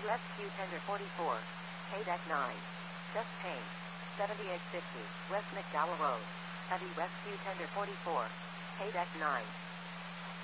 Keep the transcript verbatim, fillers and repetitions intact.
Rescue Tender forty-four. K deck nine. Just Paint. seventy-eight fifty. West McDowell Road. Heavy Rescue Tender forty-four. K deck nine.